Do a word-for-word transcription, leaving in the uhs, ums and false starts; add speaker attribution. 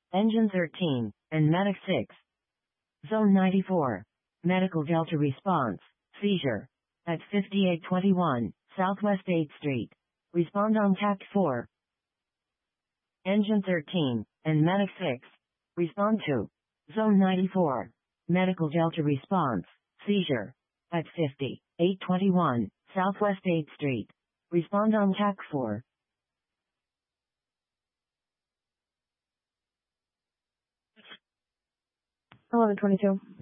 Speaker 1: Engine thirteen, and Medic six. Zone ninety-four. Medical Delta response, seizure. At fifty-eight twenty-one, Southwest eighth Street. Respond on T A C four. Engine thirteen, and Medic six. Respond to Zone ninety-four. Medical Delta response, seizure. At fifty-eight twenty-one, Southwest eighth Street. Respond on T A C four.
Speaker 2: eleven twenty-two.